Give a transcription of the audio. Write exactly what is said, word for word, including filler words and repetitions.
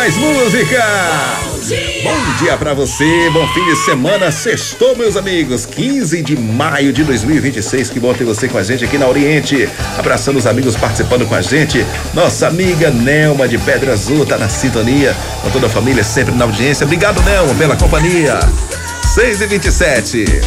mais música. Bom dia, bom dia pra você, bom fim de semana, sextou, meus amigos, quinze de maio de dois mil e vinte e seis, que bom ter você com a gente aqui na Oriente, abraçando os amigos participando com a gente, nossa amiga Nelma de Pedra Azul tá na sintonia, com toda a família sempre na audiência, obrigado Nelma pela companhia, seis e vinte e sete.